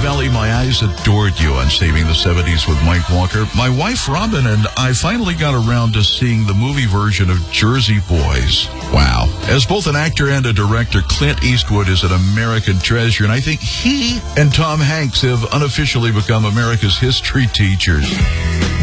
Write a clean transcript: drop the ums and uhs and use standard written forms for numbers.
Valley, my eyes adored you on Saving the 70s with Mike Walker. My wife, Robin, and I finally got around to seeing the movie version of Jersey Boys. Wow. As both an actor and a director, Clint Eastwood is an American treasure, and I think he and Tom Hanks have unofficially become America's history teachers.